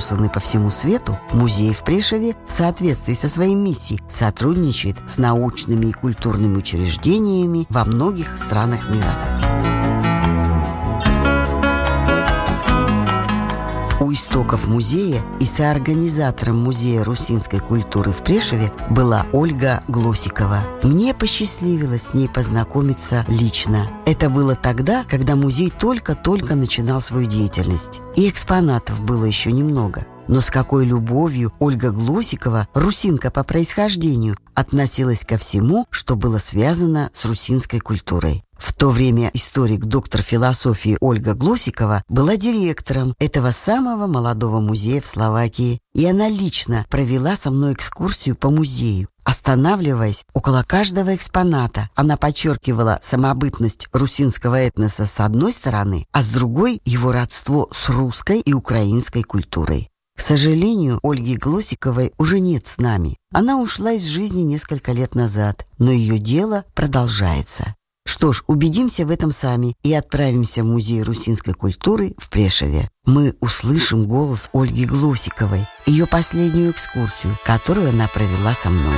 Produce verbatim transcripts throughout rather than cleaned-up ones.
разбросаны по всему свету, музей в Прешеве в соответствии со своей миссией сотрудничает с научными и культурными учреждениями во многих странах мира. У истоков музея и соорганизатором Музея русинской культуры в Прешеве была Ольга Глосикова. Мне посчастливилось с ней познакомиться лично. Это было тогда, когда музей только-только начинал свою деятельность. И экспонатов было еще немного. Но с какой любовью Ольга Глосикова, русинка по происхождению, относилась ко всему, что было связано с русинской культурой. В то время историк, доктор философии Ольга Глосикова была директором этого самого молодого музея в Словакии, и она лично провела со мной экскурсию по музею. Останавливаясь около каждого экспоната, она подчеркивала самобытность русинского этноса с одной стороны, а с другой – его родство с русской и украинской культурой. К сожалению, Ольги Глосиковой уже нет с нами. Она ушла из жизни несколько лет назад, но ее дело продолжается. Что ж, убедимся в этом сами и отправимся в Музей русинской культуры в Прешеве. Мы услышим голос Ольги Глосиковой, ее последнюю экскурсию, которую она провела со мной.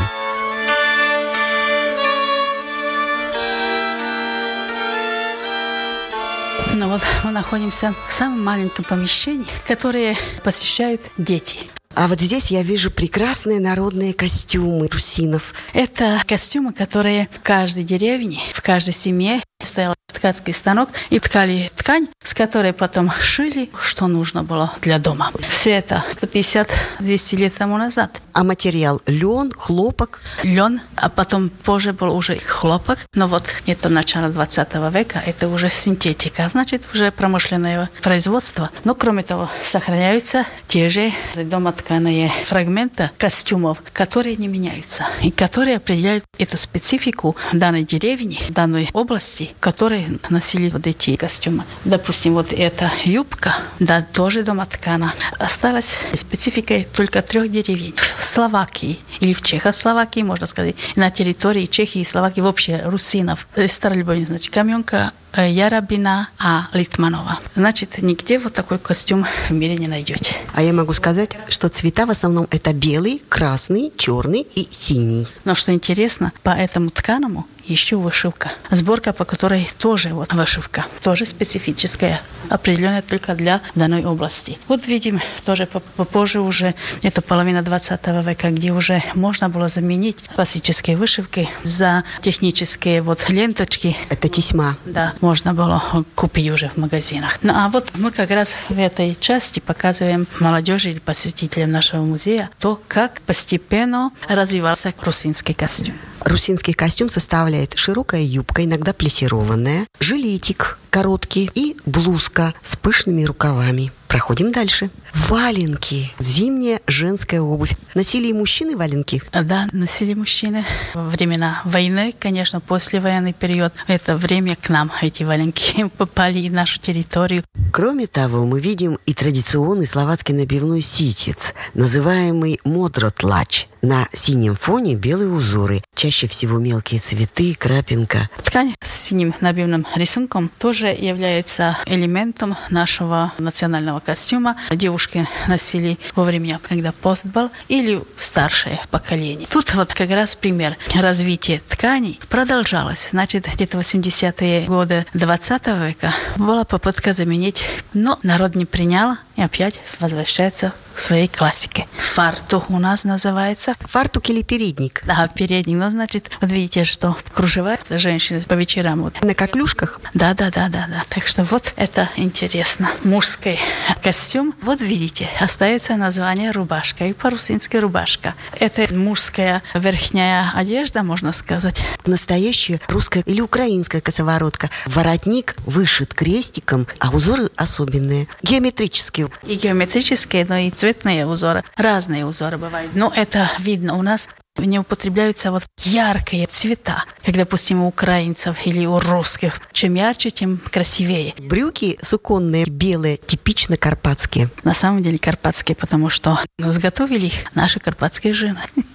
Ну вот мы находимся в самом маленьком помещении, которое посещают дети. А вот здесь я вижу прекрасные народные костюмы русинов. Это костюмы, которые в каждой деревне, в каждой семье стоял ткацкий станок и ткали ткань, с которой потом шили, что нужно было для дома. Все это сто пятьдесят - двести лет тому назад. А материал лен, хлопок? Лен, а потом позже был уже хлопок. Но вот это начало двадцатого века, это уже синтетика, значит, уже промышленное производство. Но кроме того, сохраняются те же домотканые фрагменты костюмов, которые не меняются и которые определяют эту специфику данной деревни, данной области, которые носили вот эти костюмы. Допустим, вот эта юбка, да, тоже домоткана, осталась спецификой только трех деревень. В Словакии или в Чехословакии, можно сказать, на территории Чехии и Словакии вообще русинов. Старолюбовник, значит, Каменка, Ярабина, а Литманова. Значит, нигде вот такой костюм в мире не найдете. А я могу сказать, что цвета в основном это белый, красный, черный и синий. Но что интересно, по этому тканому еще вышивка. Сборка, по которой тоже вот вышивка. Тоже специфическая, определенная только для данной области. Вот видим, тоже попозже уже, это половина двадцатого века, где уже можно было заменить классические вышивки за технические вот ленточки. Это тесьма. Да, можно было купить уже в магазинах. Ну а вот мы как раз в этой части показываем молодежи или посетителям нашего музея то, как постепенно развивался русинский костюм. Русинский костюм составляет широкая юбка, иногда плессированная, жилетик короткий и блузка с пышными рукавами. Проходим дальше. Валенки. Зимняя женская обувь. Носили и мужчины валенки? Да, носили мужчины. Во времена войны, конечно, послевоенный период, это время к нам эти валенки попали в нашу территорию. Кроме того, мы видим и традиционный словацкий набивной ситец, называемый модротлач. На синем фоне белые узоры, чаще всего мелкие цветы, крапинка. Ткань с синим набивным рисунком тоже является элементом нашего национального костюма. Девушки носили во время, когда пост был, или старшее поколение. Тут вот как раз пример развития тканей продолжалось. Значит, где-то в восьмидесятые годы двадцатого века была попытка заменить, но народ не принял и опять возвращается к своей классике. Фартух у нас называется. Фартук или передник? Да, передник. Ну, значит, вот видите, что кружева женщины по вечерам. Вот. На коклюшках? Да, да, да, да, да. Так что вот это интересно. Мужской костюм. Вот видите, остается название рубашка. И по-русински рубашка. Это мужская верхняя одежда, можно сказать. Настоящая русская или украинская косоворотка. Воротник вышит крестиком, а узоры особенные. Геометрические. И геометрические, но и цветные узоры. Разные узоры бывают. Но это видно у нас. Не употребляются вот яркие цвета, как, допустим, у украинцев или у русских. Чем ярче, тем красивее. Брюки суконные, белые, типично карпатские. На самом деле карпатские, потому что изготовили их наши карпатские жены.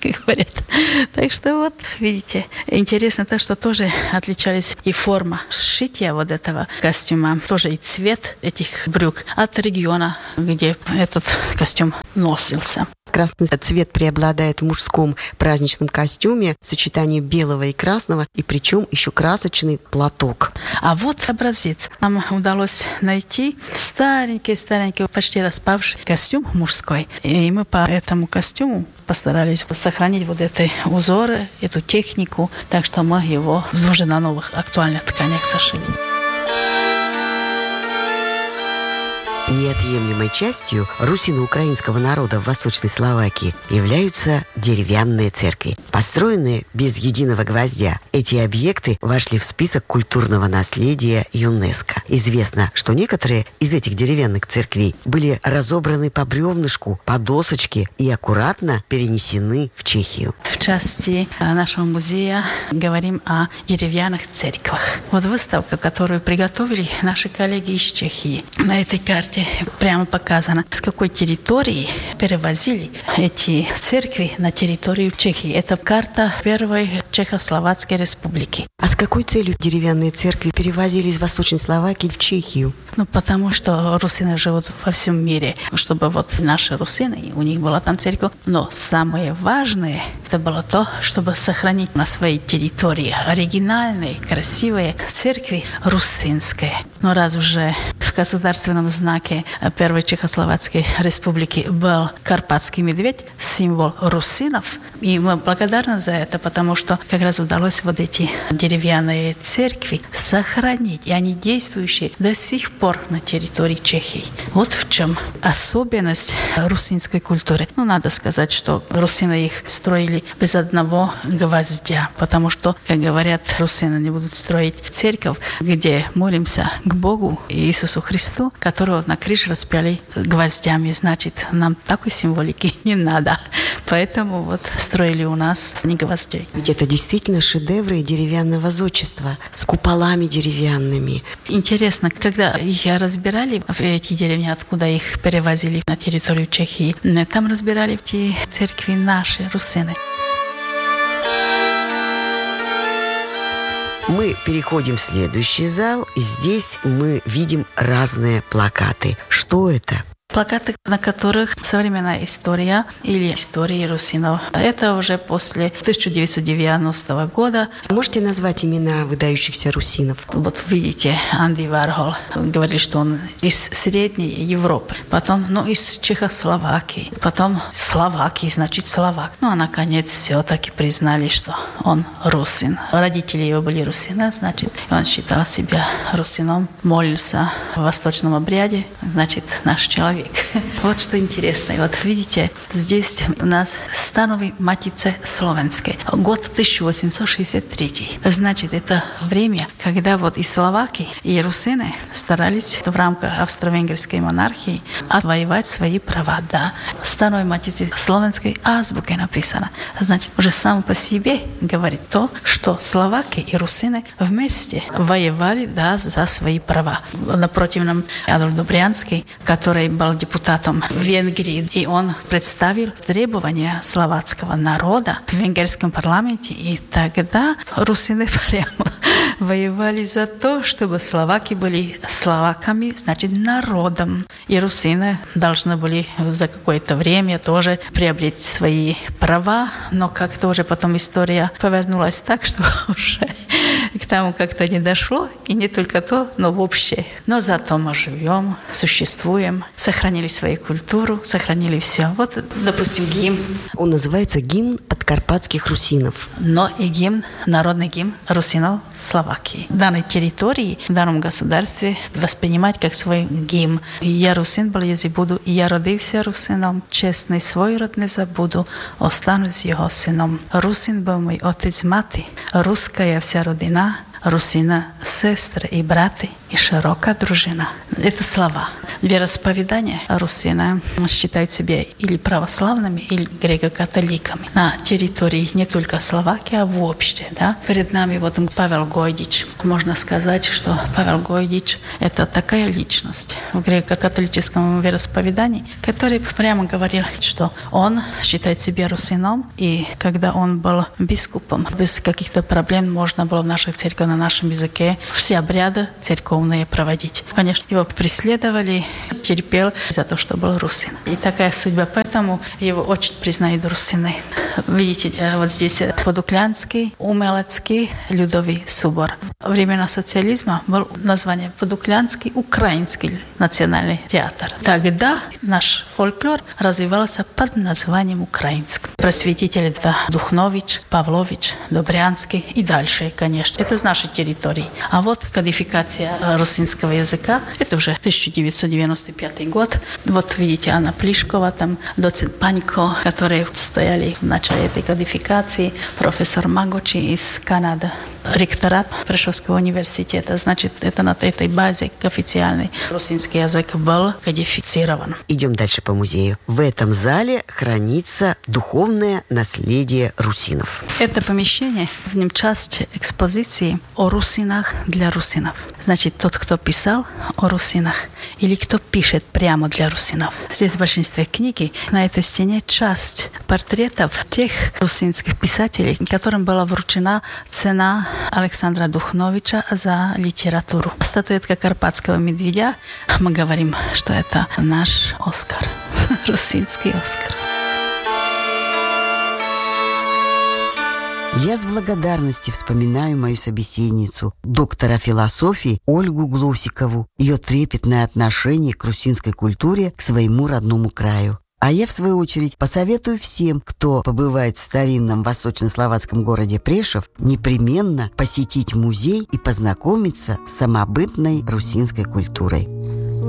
говорят. Так что вот, видите, интересно то, что тоже отличались и форма сшития вот этого костюма, тоже и цвет этих брюк от региона, где этот костюм носился. Красный цвет преобладает в мужском праздничном костюме, сочетание белого и красного, и причем еще красочный платок. А вот образец. Нам удалось найти старенький-старенький, почти распавший костюм мужской. И мы по этому костюму постарались сохранить вот эти узоры, эту технику, так что мы его уже на новых актуальных тканях сошили. Неотъемлемой частью руссино-украинского народа в Восточной Словакии являются деревянные церкви. Построенные без единого гвоздя, эти объекты вошли в список культурного наследия ЮНЕСКО. Известно, что некоторые из этих деревянных церквей были разобраны по бревнышку, по досочке и аккуратно перенесены в Чехию. В части нашего музея говорим о деревянных церквах. Вот выставка, которую приготовили наши коллеги из Чехии. На этой карте прямо показано, с какой территории перевозили эти церкви на территорию Чехии. Это карта первой Чехословацкой республики. А с какой целью деревянные церкви перевозили из Восточной Словакии в Чехию? Ну, потому что русины живут во всем мире, чтобы вот наши русины, у них была там церковь. Но самое важное, это было то, чтобы сохранить на своей территории оригинальные, красивые церкви русинские. Но раз уже в государственном знаке первой Чехословацкой республики был карпатский медведь, символ русинов, и мы благодарны за это, потому что как раз удалось вот эти деревянные церкви сохранить, и они действующие до сих пор на территории Чехии. Вот в чем особенность русинской культуры. Ну, надо сказать, что русины их строили без одного гвоздя, потому что, как говорят, русины не будут строить церковь, где молимся к Богу Иисусу Христу, которого на крыше распяли гвоздями. Значит, нам такой символики не надо. Поэтому вот строили у нас не гвоздей. Ведь это действительно шедевры деревянного зодчества с куполами деревянными. Интересно, когда их разбирали, в эти деревни, откуда их перевозили на территорию Чехии, там разбирали эти церкви наши, русины. Мы переходим в следующий зал, и здесь мы видим разные плакаты. Что это? Плакаты, на которых современная история или истории русинов. Это уже после тысяча девятьсот девяностого года. Можете назвать имена выдающихся русинов? Вот видите, Анди Вархол говорили, что он из Средней Европы, потом, ну, из Чехословакии, потом Словакии, значит, словак. Ну, а наконец все-таки признали, что он русин. Родители его были русины, значит, он считал себя русином, молился в восточном обряде, значит, наш человек. Вот что интересно. Вот видите, здесь у нас Станови Матице Словенской. Год тысяча восемьсот шестьдесят третий. Значит, это время, когда вот и словаки, и русины старались в рамках австро-венгерской монархии отвоевать свои права. Да, Станови Матице Словенской азбукой написано. Значит, уже само по себе говорит то, что словаки и русины вместе воевали, да, за свои права. Напротив нам Адольф Добрянский, который был депутатом в Венгрии, и он представил требования словацкого народа в венгерском парламенте, и тогда русины прямо воевали за то, чтобы словаки были словаками, значит, народом, и русины должны были за какое-то время тоже приобрести свои права, но как-то уже потом история повернулась так, что уже к тому как-то не дошло, и не только то, но вообще. Но зато мы живем, существуем, сохранили свою культуру, сохранили все. Вот, допустим, гимн. Он называется «Гимн подкарпатских русинов». Но и гимн, народный гимн русинов Словакии. В данной территории, в данном государстве воспринимать как свой гимн. «Я русин был, если буду, и я родился русином, честный свой род не забуду, останусь его сыном. Русин был мой отец мати, русская вся родина, русина, сестры и брати, и широкая дружина. Это слова. Вероисповедание русина считают себя или православными, или греко-католиками. На территории не только Словакии, а вообще. Да? Перед нами вот Павел Гойдич. Можно сказать, что Павел Гойдич – это такая личность в греко-католическом вероисповедании, который прямо говорил, что он считает себя русином, и когда он был бискупом, без каких-то проблем можно было в наших церквях на нашем языке все обряды церковные проводить. Конечно, его преследовали, терпел за то, что был русин. И такая судьба, поэтому его очень признают русины. Видите, вот здесь Подуклянский, Умелецкий, Людовий собор. Во времена социализма был название Подуклянский Украинский национальный театр. Тогда наш фольклор развивался под названием украинский. Просветители это Духнович, Павлович, Добрянский и дальше, конечно. Это с нашей территории. А вот кодификация русинского языка, это уже тысяча девятьсот девяносто пятый год. Вот видите, Анна Плишкова, там доцент Панько, которые стояли в начале этой кодификации, профессор Магочи из Канады, ректорат Прешевского университета. Значит, это на этой базе официальный русинский язык был кодифицирован. Идем дальше по музею. В этом зале хранится духовное наследие русинов. Это помещение, в нем часть экспозиции о русинах для русинов. Значит, тот, кто писал о русинах, или кто пишет прямо для русинов. Здесь в большинстве книги на этой стене часть портретов тех русинских писателей, которым была вручена цена Александра Духновича за литературу. Статуэтка Карпатского медведя. Мы говорим, что это наш Оскар, русинский Оскар. Я с благодарностью вспоминаю мою собеседницу, доктора философии Ольгу Глосикову, ее трепетное отношение к русинской культуре, к своему родному краю. А я, в свою очередь, посоветую всем, кто побывает в старинном восточнословацком городе Прешев, непременно посетить музей и познакомиться с самобытной русинской культурой.